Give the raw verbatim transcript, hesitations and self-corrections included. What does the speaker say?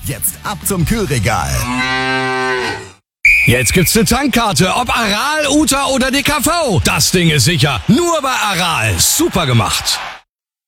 Jetzt ab zum Kühlregal. Jetzt gibt's eine Tankkarte, ob Aral, Uta oder D K V. Das Ding ist sicher. Nur bei Aral. Super gemacht.